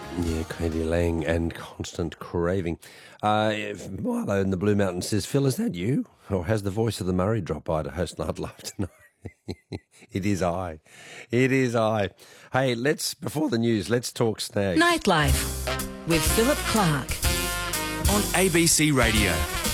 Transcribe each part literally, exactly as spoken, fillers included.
Yeah, Katie Lang and Constant Craving. Uh, if Milo in the Blue Mountain says, Phil, is that you? Or has the voice of the Murray dropped by to host Nightlife tonight? It is I. It is I. Hey, let's, before the news, let's talk snags. Nightlife with Philip Clark on A B C Radio.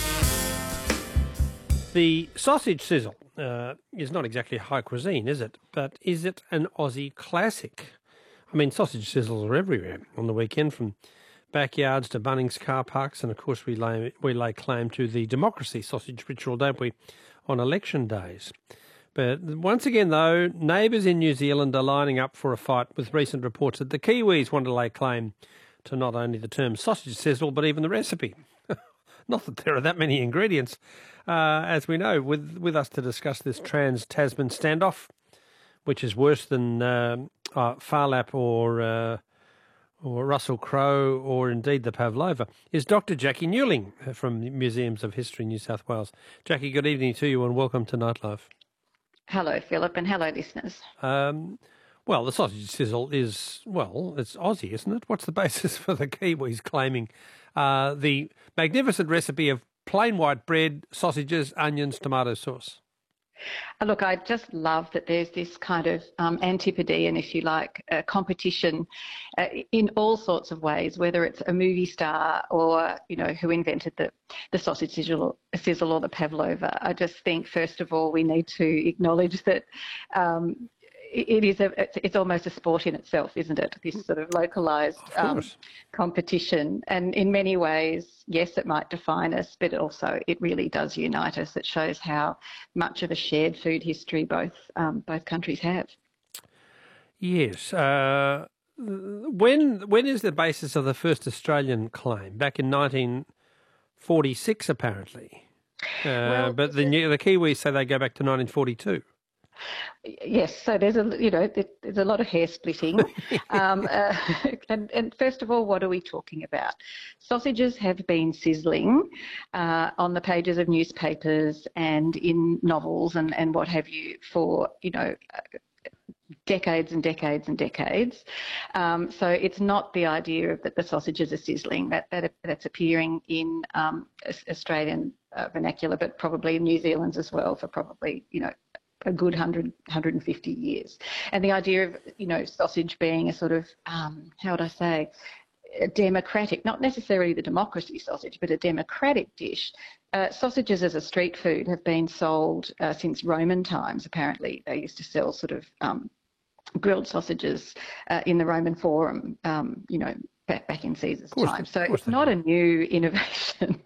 The sausage sizzle uh, is not exactly high cuisine, is it? But is it an Aussie classic? I mean, sausage sizzles are everywhere on the weekend, from backyards to Bunnings car parks, and of course we lay, we lay claim to the democracy sausage ritual, don't we, on election days. But once again, though, neighbours in New Zealand are lining up for a fight, with recent reports that the Kiwis want to lay claim to not only the term sausage sizzle, but even the recipe. Not that there are that many ingredients, uh, as we know. With with us to discuss this trans-Tasman standoff, which is worse than uh, uh, Phar or uh, or Russell Crowe, or indeed the Pavlova, is Doctor Jackie Newling from Museums of History, New South Wales. Jackie, good evening to you and welcome to Nightlife. Hello, Philip, and hello, listeners. Um, well, the sausage sizzle is, well, it's Aussie, isn't it? What's the basis for the Kiwis claiming uh, the magnificent recipe of plain white bread, sausages, onions, tomato sauce? Uh, Look, I just love that there's this kind of um, antipodean, if you like, uh, competition uh, in all sorts of ways, whether it's a movie star or, you know, who invented the, the sausage sizzle, sizzle or the pavlova. I just think, first of all, we need to acknowledge that um, it is a, it's, it's almost a sport in itself, isn't it? This sort of localised um, competition. And in many ways, yes, it might define us, but also it really does unite us. It shows how much of a shared food history both um, both countries have. Yes. Uh, when when is the basis of the first Australian claim? Back in nineteen forty-six, apparently. Uh, well, but the, the Kiwis say they go back to nineteen forty-two. Yes, so there's a you know there's a lot of hair splitting, um, uh, and, and first of all, what are we talking about? Sausages have been sizzling uh, on the pages of newspapers and in novels and, and what have you for you know decades and decades and decades. Um, so it's not the idea of that the sausages are sizzling that, that that's appearing in um, Australian uh, vernacular, but probably in New Zealand's as well for probably you know. a good one hundred, one hundred fifty years. And the idea of, you know, sausage being a sort of, um, how would I say, a democratic, not necessarily the democracy sausage, but a democratic dish. Uh, sausages as a street food have been sold uh, since Roman times, apparently. They used to sell sort of um, grilled sausages uh, in the Roman Forum, um, you know, back, back in Caesar's time. So it's not a new innovation.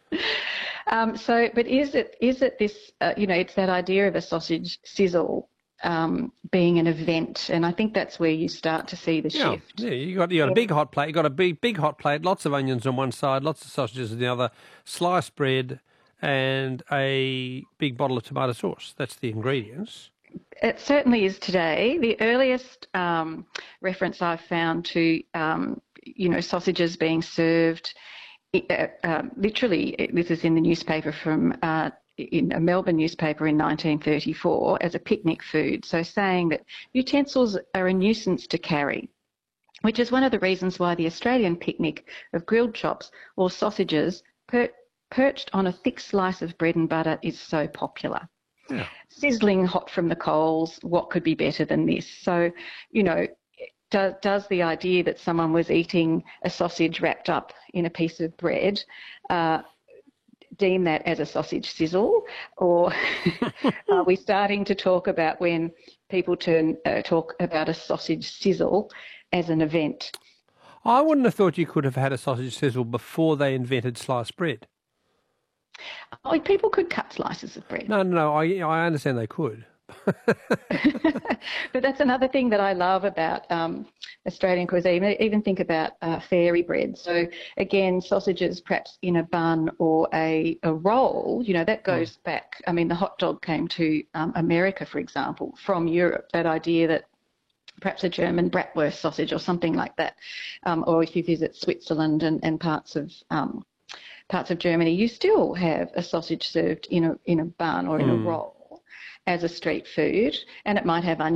Um, so, but is it is it this, uh, you know, it's that idea of a sausage sizzle um, being an event, and I think that's where you start to see the yeah. shift. Yeah, you got you got a big hot plate, you got a big big hot plate, lots of onions on one side, lots of sausages on the other, sliced bread, and a big bottle of tomato sauce. That's the ingredients. It certainly is today. The earliest um, reference I've found to, um, you know, sausages being served. Uh, uh, literally, this is in the newspaper from uh, in a Melbourne newspaper in nineteen thirty-four as a picnic food. So saying that utensils are a nuisance to carry, which is one of the reasons why the Australian picnic of grilled chops or sausages per- perched on a thick slice of bread and butter is so popular. Yeah. Sizzling hot from the coals, what could be better than this? So, you know, Does, does the idea that someone was eating a sausage wrapped up in a piece of bread uh, deem that as a sausage sizzle? Or are we starting to talk about when people turn uh, talk about a sausage sizzle as an event? I wouldn't have thought you could have had a sausage sizzle before they invented sliced bread. Oh, people could cut slices of bread. No, no, no, I, I understand they could. But that's another thing that I love about um, Australian cuisine. Even think about uh, fairy bread. So again, sausages perhaps in a bun or a, a roll, you know, that goes mm. back. I mean, the hot dog came to um, America, for example, from Europe, that idea that perhaps a German bratwurst sausage or something like that. Um, or if you visit Switzerland and, and parts of um, parts of Germany, you still have a sausage served in a in a bun or in mm. a roll as a street food, and it might have onions